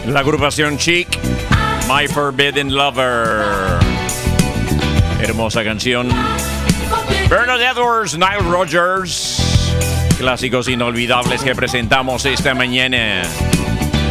La agrupación Chic, My Forbidden Lover. Hermosa canción. Bernard Edwards, Nile Rodgers. Clásicos inolvidables que presentamos esta mañana.